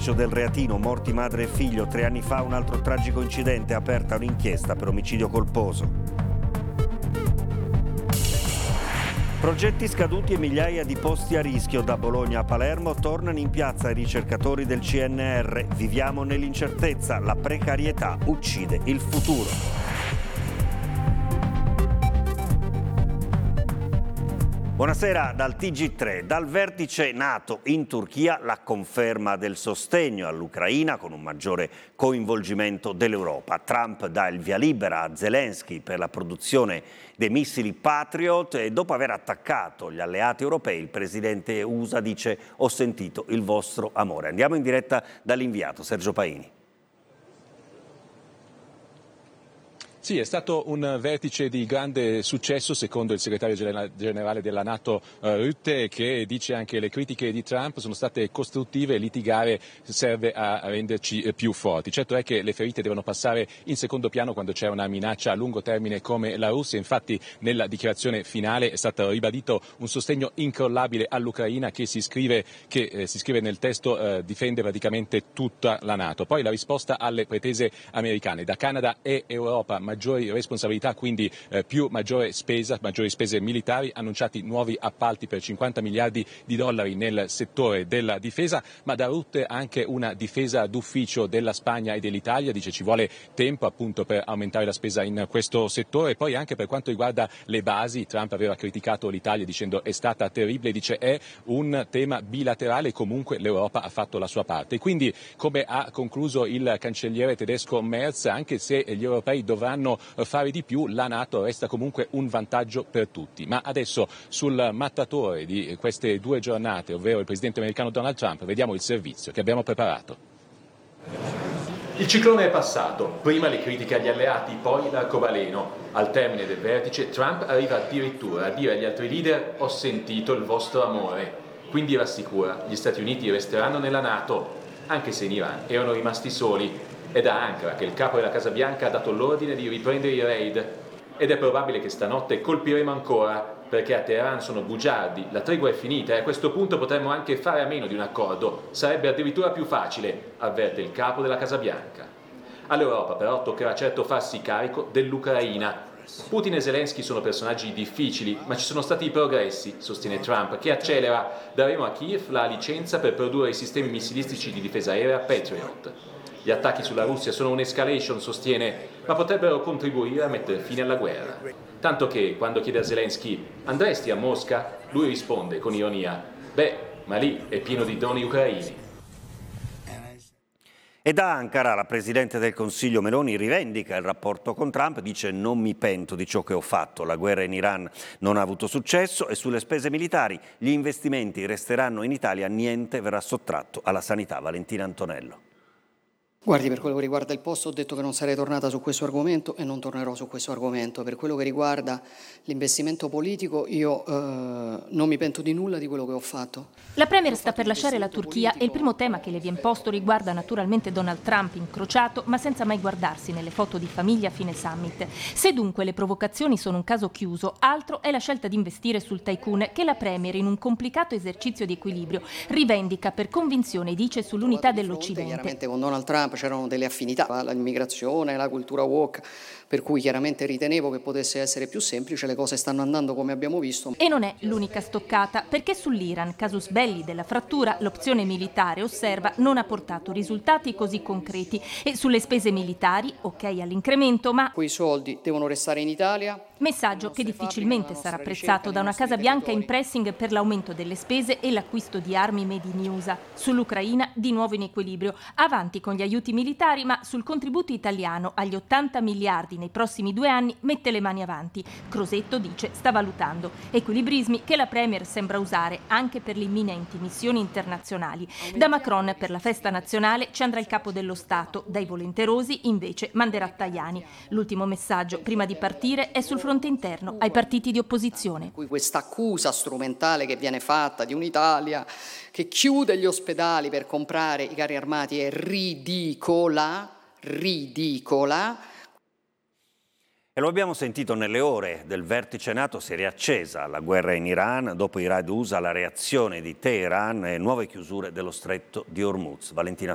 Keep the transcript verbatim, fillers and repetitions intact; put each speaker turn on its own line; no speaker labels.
dell'edificio del Reatino, morti madre e figlio. Tre anni fa un altro tragico incidente, aperta un'inchiesta per omicidio colposo. Progetti scaduti e migliaia di posti a rischio. Da Bologna a Palermo tornano in piazza i ricercatori del C N R. Viviamo nell'incertezza, la precarietà uccide il futuro. Buonasera dal T G tre. Dal vertice NATO in Turchia la conferma del sostegno all'Ucraina con un maggiore coinvolgimento dell'Europa. Trump dà il via libera a Zelensky per la produzione dei missili Patriot e dopo aver attaccato gli alleati europei il presidente U S A dice: ho sentito il vostro amore. Andiamo in diretta dall'inviato Sergio Paini.
Sì, è stato un vertice di grande successo secondo il segretario generale della NATO eh, Rutte, che dice anche che le critiche di Trump sono state costruttive, litigare serve a renderci eh, più forti. Certo è che le ferite devono passare in secondo piano quando c'è una minaccia a lungo termine come la Russia. Infatti nella dichiarazione finale è stato ribadito un sostegno incrollabile all'Ucraina che si scrive, che, eh, si scrive nel testo eh, difende praticamente tutta la NATO. Poi la risposta alle pretese americane da Canada e Europa, maggiori responsabilità, quindi eh, più maggiore spesa, maggiori spese militari, annunciati nuovi appalti per cinquanta miliardi di dollari nel settore della difesa, ma da Rutte anche una difesa d'ufficio della Spagna e dell'Italia, dice ci vuole tempo appunto per aumentare la spesa in questo settore. Poi anche per quanto riguarda le basi, Trump aveva criticato l'Italia dicendo è stata terribile, dice è un tema bilaterale, comunque l'Europa ha fatto la sua parte. Quindi, come ha concluso il cancelliere tedesco Merz, anche se gli europei dovranno fare di più, la NATO resta comunque un vantaggio per tutti. Ma adesso sul mattatore di queste due giornate, ovvero il presidente americano Donald Trump, vediamo il servizio che abbiamo preparato.
Il ciclone è passato, prima le critiche agli alleati, poi l'arcobaleno. Al termine del vertice Trump arriva addirittura a dire agli altri leader: ho sentito il vostro amore. Quindi rassicura, gli Stati Uniti resteranno nella NATO, anche se in Iran erano rimasti soli. È da Ankara che il capo della Casa Bianca ha dato l'ordine di riprendere i raid ed è probabile che stanotte colpiremo ancora, perché a Teheran sono bugiardi, la tregua è finita e a questo punto potremmo anche fare a meno di un accordo, sarebbe addirittura più facile, avverte il capo della Casa Bianca. All'Europa però toccherà certo farsi carico dell'Ucraina. Putin e Zelensky sono personaggi difficili, ma ci sono stati i progressi, sostiene Trump, che accelera. Daremo a Kiev la licenza per produrre i sistemi missilistici di difesa aerea Patriot. Gli attacchi sulla Russia sono un'escalation, sostiene, ma potrebbero contribuire a mettere fine alla guerra. Tanto che, quando chiede a Zelensky «andresti a Mosca?», lui risponde con ironia «beh, ma lì è pieno di droni ucraini».
E da Ankara la Presidente del Consiglio Meloni rivendica il rapporto con Trump, dice non mi pento di ciò che ho fatto, la guerra in Iran non ha avuto successo e sulle spese militari gli investimenti resteranno in Italia, niente verrà sottratto alla sanità. Valentina Antonello.
Guardi, per quello che riguarda il posto ho detto che non sarei tornata su questo argomento e non tornerò su questo argomento. Per quello che riguarda l'investimento politico io eh, non mi pento di nulla di quello che ho fatto.
La Premier sta per lasciare la Turchia e il primo tema che le viene posto riguarda naturalmente Donald Trump incrociato, ma senza mai guardarsi nelle foto di famiglia a fine summit. Se dunque le provocazioni sono un caso chiuso, altro è la scelta di investire sul tycoon che la Premier, in un complicato esercizio di equilibrio, rivendica per convinzione, dice, sull'unità dell'Occidente.
Chiaramente con Donald Trump c'erano delle affinità, l'immigrazione, la cultura woke, per cui chiaramente ritenevo che potesse essere più semplice, le cose stanno andando come abbiamo visto.
E non è l'unica stoccata, perché sull'Iran, casus belli della frattura, l'opzione militare, osserva, non ha portato risultati così concreti e sulle spese militari, ok all'incremento, ma
quei soldi devono restare in Italia.
Messaggio che difficilmente sarà apprezzato da una Casa Bianca in pressing per l'aumento delle spese e l'acquisto di armi made in U S A. Sull'Ucraina di nuovo in equilibrio, avanti con gli aiuti militari, ma sul contributo italiano agli ottanta miliardi nei prossimi due anni mette le mani avanti. Crosetto dice sta valutando. Equilibrismi che la Premier sembra usare anche per le imminenti missioni internazionali. Da Macron per la festa nazionale ci andrà il capo dello Stato, dai volenterosi invece manderà Tajani. L'ultimo messaggio prima di partire è sul fronte interno ai partiti di opposizione.
Questa accusa strumentale che viene fatta di un'Italia che chiude gli ospedali per comprare i carri armati è ridicola, ridicola.
E lo abbiamo sentito nelle ore del vertice NATO, si è riaccesa la guerra in Iran, dopo i raid U S A la reazione di Teheran e nuove chiusure dello stretto di Hormuz. Valentina